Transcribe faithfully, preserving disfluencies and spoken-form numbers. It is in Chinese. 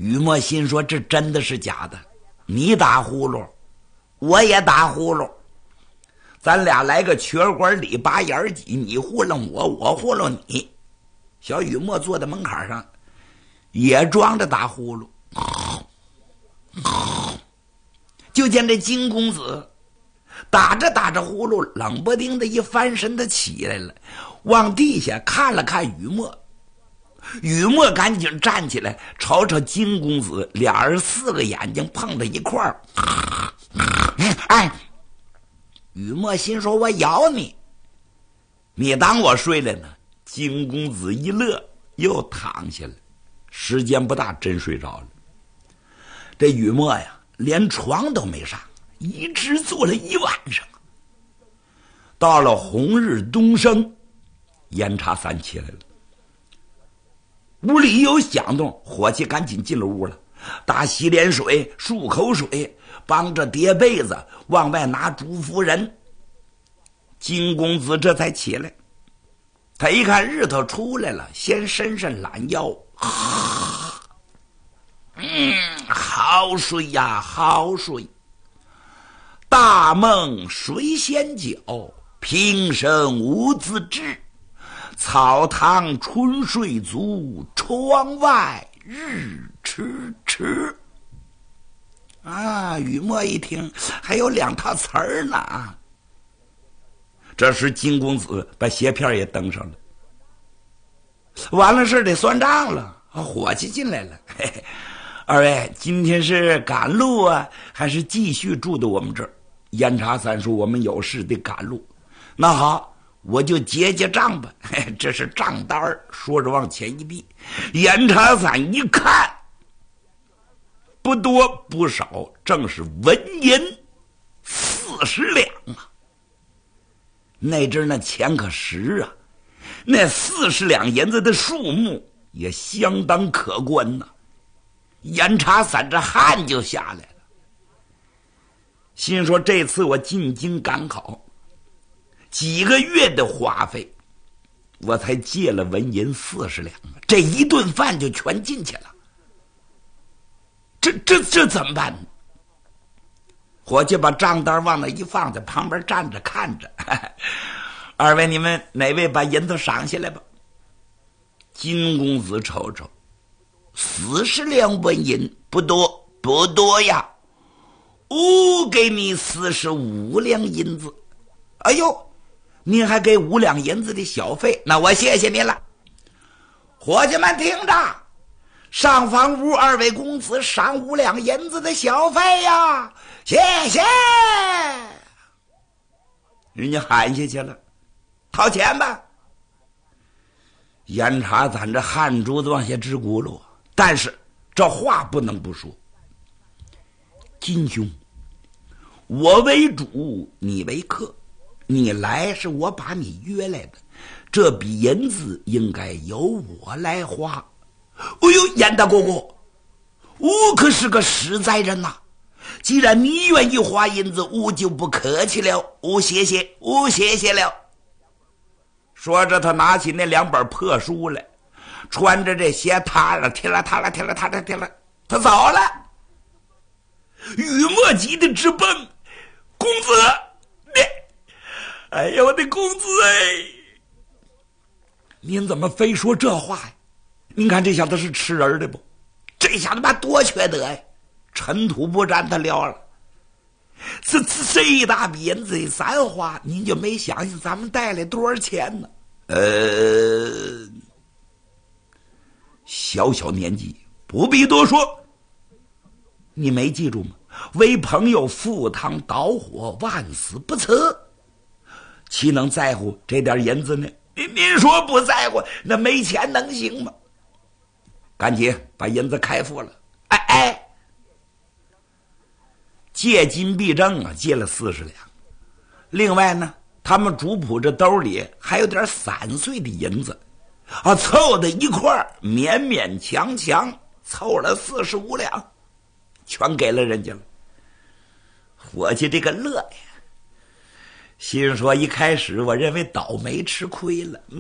雨墨心说这真的是假的，你打呼噜我也打呼噜，咱俩来个瘸管里拔眼挤，你糊弄我我糊弄你。小雨墨坐在门槛上也装着打呼噜，就见这金公子打着打着呼噜，冷不丁的一翻身的起来了，往地下看了看雨墨。雨墨赶紧站起来，瞅瞅金公子，俩人四个眼睛碰到一块儿。哎，雨墨心说我咬你，你当我睡了呢？金公子一乐，又躺下了。时间不大，真睡着了。这雨墨呀，连床都没上，一直坐了一晚上。到了红日东升，严查三起来了。屋里有响动，伙计赶紧进了屋了，打洗脸水，漱口水，帮着叠被子，往外拿朱夫人。金公子这才起来，他一看日头出来了，先伸伸懒腰，嗯，好睡呀，好睡。大梦谁先觉，平生无自知。草堂春睡足，窗外日迟迟。啊，雨墨一听还有两套词儿呢。这时金公子把鞋片也登上了。完了事得算账了，伙计进来了。嘿嘿，二位今天是赶路啊，还是继续住的我们这儿？严查三说我们有事得赶路。那好，我就结结账吧。嘿，这是账单，说着往前一递。严查三一看，不多不少，正是纹银四十两啊。那阵那钱可实啊，那四十两银子的数目也相当可观呐、啊。严查三这汗就下来了，心说这次我进京赶考，几个月的花费，我才借了纹银四十两，这一顿饭就全进去了。这这这怎么办呢？伙计把账单往那一放，在旁边站着看着。二位，你们哪位把银子赏下来吧？金公子瞅瞅，四十两纹银不多不多呀，我给你四十五两银子。哎呦，您还给五两银子的小费，那我谢谢您了。伙计们听着，上房屋二位公子赏五两银子的小费呀，谢谢。人家喊下去了，掏钱吧。严查咱这汗珠子往下直轱辘，但是这话不能不说。金兄，我为主，你为客，你来是我把你约来的，这笔银子应该由我来花。哎呦，严大哥哥，我可是个实在人呐、啊！既然你愿意花银子，我就不客气了，我谢谢，我谢谢了。说着，他拿起那两本破书来，穿着这鞋踏了，踢了踏了，踢了踏了，踢了，他走了。雨墨急得直奔，公子，你，哎呀，我的公子哎，您怎么非说这话呀？您看这小子是吃人的不？这小子妈多缺德呀！尘土不沾他了了。这这这一大笔银子咱花，您就没想想咱们带来多少钱呢？呃，小小年纪不必多说，你没记住吗？为朋友赴汤蹈火，万死不辞，岂能在乎这点银子呢？您您说不在乎，那没钱能行吗？赶紧把银子开付了。哎哎，借金必挣啊，借了四十两。另外呢，他们主仆这兜里还有点散碎的银子啊，凑在一块儿，勉勉强强凑了四十五两，全给了人家了。伙计这个乐呀，心说一开始我认为倒霉吃亏了，